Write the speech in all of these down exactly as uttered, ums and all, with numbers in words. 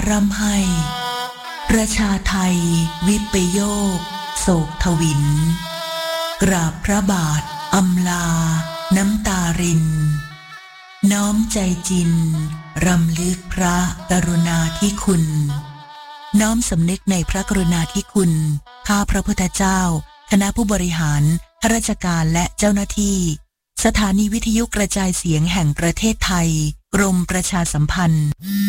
ร่ำไห้ประชาไทยวิปโยคโศกทวินกราบพระบาทอำลาน้ำตารินน้อมใจจินรำลึกพระกรุณาธิคุณน้อมสำนึกในพระกรุณาธิคุณข้าพระพุทธเจ้าคณะผู้บริหารข้าราชการและเจ้าหน้าที่สถานีวิทยุกระจายเสียงแห่งประเทศไทยกรมประชาสัมพันธ์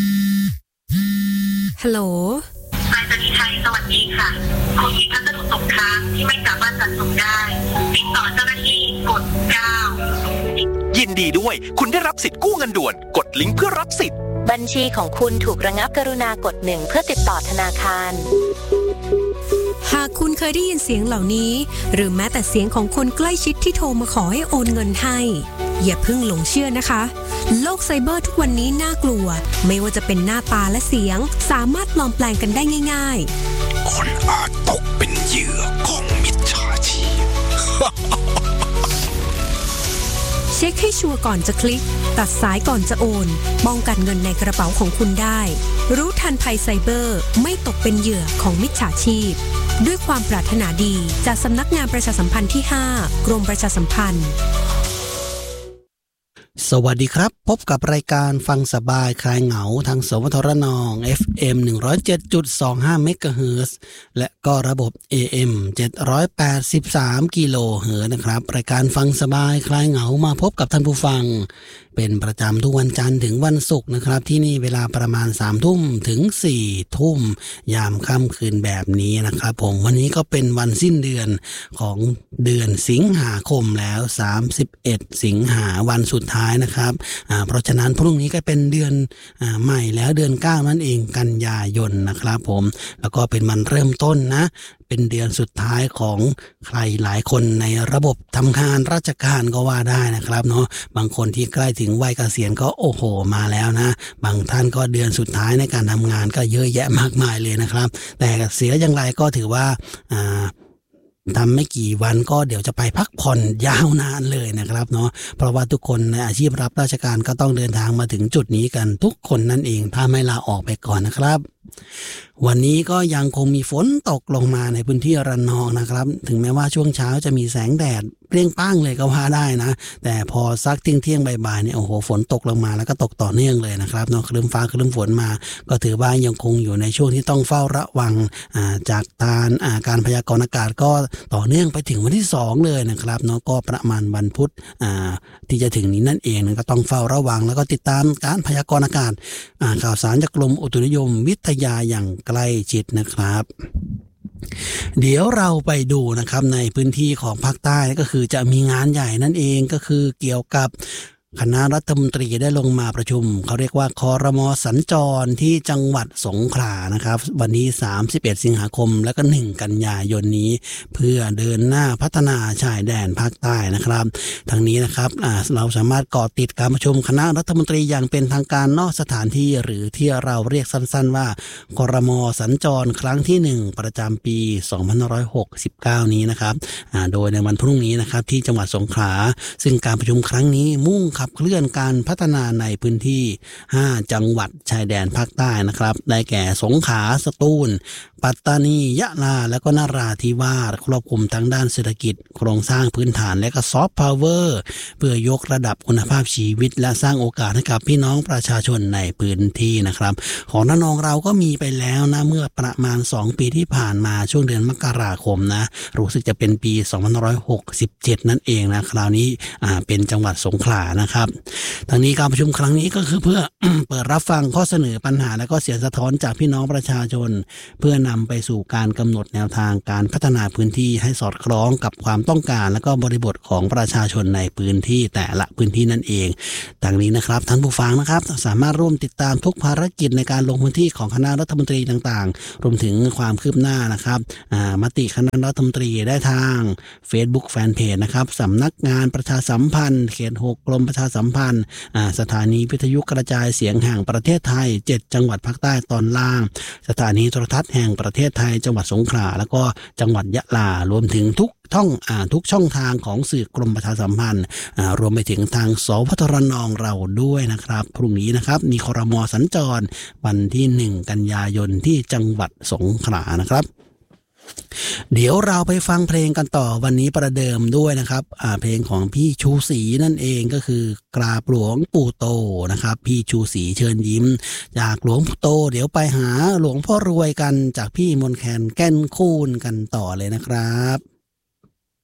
ฮัลโหลไปรษณีย์ไทยสวัสดีค่ะคุณมีพัสดุตกค้างที่ไม่สามารถจัดส่งได้ติดต่อเจ้าหน้าที่กดเก้ายินดีด้วยคุณได้รับสิทธิ์กู้เงินด่วนกดลิงก์เพื่อรับสิทธิ์บัญชีของคุณถูกระงับกรุณากดหนึ่งเพื่อติดต่อธนาคารหากคุณเคยได้ยินเสียงเหล่านี้หรือแม้แต่เสียงของคนใกล้ชิดที่โทรมาขอให้โอนเงินให้อย่าเพิ่งหลงเชื่อนะคะโลกไซเบอร์ทุกวันนี้น่ากลัวไม่ว่าจะเป็นหน้าตาและเสียงสามารถปลอมแปลงกันได้ง่ายๆคนอาจตกเป็นเหยื่อของมิจฉาชีพเช็คให้ชัวร์ก่อนจะคลิกตัดสายก่อนจะโอนป้องกันเงินในกระเป๋าของคุณได้รู้ทันภัยไซเบอร์ไม่ตกเป็นเหยื่อของมิจฉาชีพด้วยความปรารถนาดีจากสำนักงานประชาสัมพันธ์ที่ห้ากรมประชาสัมพันธ์สวัสดีครับพบกับรายการฟังสบายคลายเหงาทางสวทรนอง เอฟ เอ็ม หนึ่งร้อยเจ็ดจุดสองห้า เมกะเฮิรตซ์และก็ระบบ เอ เอ็ม เจ็ดร้อยแปดสิบสาม กิโลเฮิรตซ์นะครับรายการฟังสบายคลายเหงามาพบกับท่านผู้ฟังเป็นประจำทุกวันจันทร์ถึงวันศุกร์นะครับที่นี่เวลาประมาณ สามทุ่มถึง สี่ทุ่มยามค่ำคืนแบบนี้นะครับผมวันนี้ก็เป็นวันสิ้นเดือนของเดือนสิงหาคมแล้วสามสิบเอ็ดสิงหาวันสุดท้ายนะครับอ่าเพราะฉะนั้นพรุ่งนี้ก็เป็นเดือนอ่าใหม่แล้วเดือนเก้านั่นเองกันยายนนะครับผมแล้วก็เป็นวันเริ่มต้นนะเป็นเดือนสุดท้ายของใครหลายคนในระบบทำงานราชการก็ว่าได้นะครับเนาะบางคนที่ใกล้ถึงวัยเกษียณก็โอ้โหมาแล้วนะบางท่านก็เดือนสุดท้ายในการทำงานก็เยอะแยะมากมายเลยนะครับแต่เสียอย่างไรก็ถือว่าอ่าทำไม่กี่วันก็เดี๋ยวจะไปพักผ่อนยาวนานเลยนะครับเนาะเพราะว่าทุกคนในอาชีพรับราชการก็ต้องเดินทางมาถึงจุดนี้กันทุกคนนั่นเองถ้าไม่ลาออกไปก่อนนะครับวันนี้ก็ยังคงมีฝนตกลงมาในพื้นที่ระนองนะครับถึงแม้ว่าช่วงเช้าจะมีแสงแดดเปรี้ยงป้างเลยก็ว่าได้นะแต่พอสักเที่ยงเที่ยงบ่ายๆเนี่ยโอ้โหฝนตกลงมาแล้วก็ตกต่อเนื่องเลยนะครับเนาะครึ้มฟ้าครึ้มฝนมาก็ถือว่ายังคงอยู่ในช่วงที่ต้องเฝ้าระวังอ่าจากทางอ่าการพยากรณ์อากาศก็ต่อเนื่องไปถึงวันที่สองเลยนะครับเนาะก็ประมาณวันพุธอ่าที่จะถึงนี้นั่นเองก็ต้องเฝ้าระวังแล้วก็ติดตามการพยากรณ์อากาศอ่าข่าวสารจากกรมอุตุนิยมวิทยาอย่างใกล้ชิดนะครับเดี๋ยวเราไปดูนะครับในพื้นที่ของภาคใต้ก็คือจะมีงานใหญ่นั่นเองก็คือเกี่ยวกับคณะรัฐมนตรีได้ลงมาประชุมเขาเรียกว่าครม.สัญจรที่จังหวัดสงขลานะครับวันนี้สามสิบเอ็ดสิงหาคมและก็หนึ่งกันยายนนี้เพื่อเดินหน้าพัฒนาชายแดนภาคใต้นะครับทั้งนี้นะครับเราสามารถเกาะติดการประชุมคณะรัฐมนตรีอย่างเป็นทางการนอกสถานที่หรือที่เราเรียกสั้นๆว่าครม.สัญจรครั้งที่หนึ่งประจำปีสองพันห้าร้อยหกสิบเก้านี้นะครับโดยในวันพรุ่งนี้นะครับที่จังหวัดสงขลาซึ่งการประชุมครั้งนี้มุ่งขับเคลื่อนการพัฒนาในพื้นที่ห้าจังหวัดชายแดนภาคใต้นะครับได้แก่สงขลาสตูลปัตตานียะลาและก็นราธิวาสครอบคลุมทั้งด้านเศรษฐกิจโครงสร้างพื้นฐานและก็ซอฟต์พาวเวอร์เพื่อยกระดับคุณภาพชีวิตและสร้างโอกาสให้กับพี่น้องประชาชนในพื้นที่นะครับของระนองเราก็มีไปแล้วนะเมื่อประมาณสองปีที่ผ่านมาช่วงเดือนมกราคมนะรู้สึกจะเป็นปีสองพันห้าร้อยหกสิบเจ็ดนั่นเองนะคราวนี้อ่าเป็นจังหวัดสงขลานะครับทั้งนี้การประชุมครั้งนี้ก็คือเพื่อ เปิดรับฟังข้อเสนอปัญหาและก็เสียงสะท้อนจากพี่น้องประชาชนเพื่อนำไปสู่การกำหนดแนวทางการพัฒนาพื้นที่ให้สอดคล้องกับความต้องการและก็บริบทของประชาชนในพื้นที่แต่ละพื้นที่นั่นเองดังนี้นะครับท่านผู้ฟังนะครับสามารถร่วมติดตามทุกภารกิจในการลงพื้นที่ของคณะรัฐมนตรีต่างๆรวมถึงความคืบหน้านะครับมติคณะรัฐมนตรีได้ทาง Facebook Fanpage นะครับสำนักงานประชาสัมพันธ์เขตหกกรมประชาาสัมพันธ์สถานีวิทยุกระจายเสียงแห่งประเทศไทยเจ็ดจังหวัดภาคใต้ตอนล่างสถานีโทรทัศน์แห่งประเทศไทยจังหวัดสงขลาแล้วก็จังหวัดยะลารวมถึงทุกท่องอ่าทุกช่องทางของสื่อกรมประชาสัมพันธ์อ่ารวมไปถึงทางสพทรนเราด้วยนะครับพรุ่งนี้นะครับมีครม.สัญจรวันที่หนึ่งกันยายนที่จังหวัดสงขลานะครับเดี๋ยวเราไปฟังเพลงกันต่อวันนี้ประเดิมด้วยนะครับอ่าเพลงของพี่ชูศรีนั่นเองก็คือกราบหลวงปู่โตนะครับพี่ชูศรีเชิญยิ้มจากหลวงปู่โตเดี๋ยวไปหาหลวงพ่อรวยกันจากพี่มนต์แคนแก่นคูนกันต่อเลยนะครับ